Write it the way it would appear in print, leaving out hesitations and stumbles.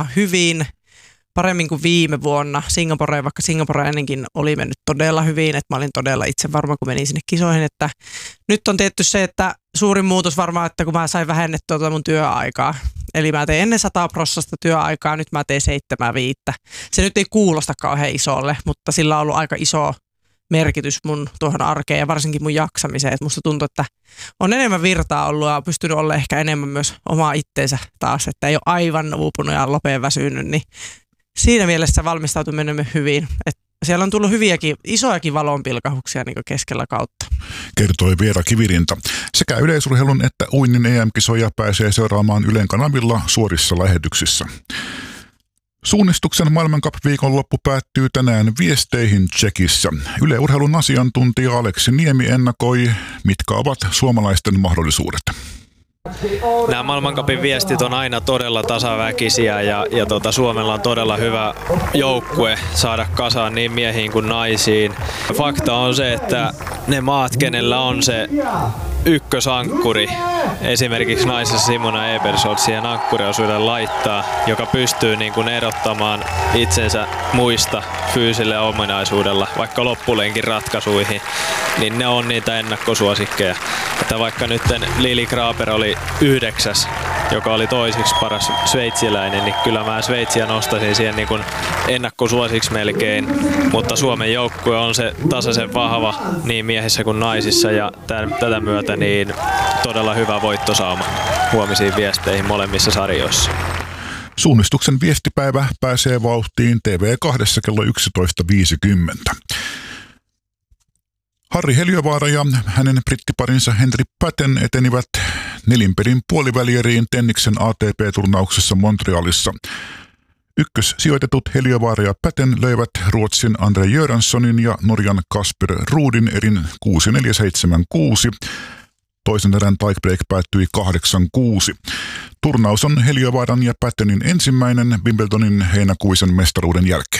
hyvin, paremmin kuin viime vuonna Singaporeen, vaikka Singapore ennenkin oli mennyt todella hyvin, että mä olin todella itse varma, kun menin sinne kisoihin, että nyt on tietty se, että suurin muutos varmaan, että kun mä sain vähennettyä mun työaikaa, eli mä tein ennen 100% työaikaa, nyt mä teen 7/5. Se nyt ei kuulosta kauhean isolle, mutta sillä on ollut aika iso merkitys mun tuohon arkeen ja varsinkin mun jaksamiseen, että musta tuntuu, että on enemmän virtaa ollut ja pystynyt olla ehkä enemmän myös omaa itteensä taas, että ei ole aivan uupunut ja lopeen väsynyt, niin siinä mielessä valmistautuminen on hyvin. Että siellä on tullut hyviäkin, isojakin valonpilkahuksia niin keskellä kautta. Kertoi Veera Kivirinta. Sekä yleisurheilun että uinnin EM-kisoja pääsee seuraamaan Ylen kanavilla suorissa lähetyksissä. Suunnistuksen maailmancup-viikonloppu päättyy tänään viesteihin Tšekissä. Yle Urheilun asiantuntija Aleksi Niemi ennakoi, mitkä ovat suomalaisten mahdollisuudet. Nämä maailmancupin viestit on aina todella tasaväkisiä ja Suomella on todella hyvä joukkue saada kasaan niin miehiin kuin naisiin. Fakta on se, että ne maat, kenellä on se ykkösankkuri, esimerkiksi naisessa Simona Ebersold siihen ankkuriosuuden laittaa, joka pystyy niin kuin erottamaan itsensä muista fyysillä ominaisuudella, vaikka loppulenkin ratkaisuihin, niin ne on niitä ennakkosuosikkeja. Että vaikka nyt Lili Kraper oli 9., joka oli toiseksi paras sveitsiläinen, niin kyllä mä Sveitsiä nostaisin siihen niin kuin ennakkosuosiksi melkein, mutta Suomen joukkue on se tasaisen vahva niin miehissä kuin naisissa ja tätä myötä niin todella hyvä voittosauma huomisiin viesteihin molemmissa sarjoissa. Suunnistuksen viestipäivä pääsee vauhtiin TV2 kello 11.50. Harri Heliövaara ja hänen brittiparinsa Henry Patten etenivät nelinpelin puolivälieriin tenniksen ATP-turnauksessa Montrealissa. Ykkössijoitetut Heliövaara ja Patten löivät Ruotsin Andre Göranssonin ja Norjan Kasper Ruudin erin 6-4-7-6. Toisen erän tiebreak päättyi 8-6. Turnaus on Heliövaaran ja Pattenin ensimmäinen Wimbledonin heinäkuisen mestaruuden jälkeen.